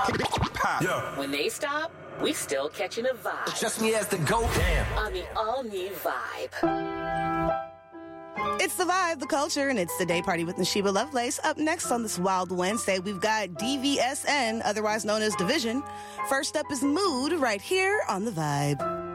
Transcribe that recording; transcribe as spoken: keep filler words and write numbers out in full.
Yeah. When they stop, we still catching a vibe. Just me as the GOAT. Damn. On the all-new Vibe. It's the Vibe, the culture, and it's the Day Party with Nashiba Lovelace. Up next on this Wild Wednesday, we've got D V S N, otherwise known as Division. First up is Mood, right here on the Vibe.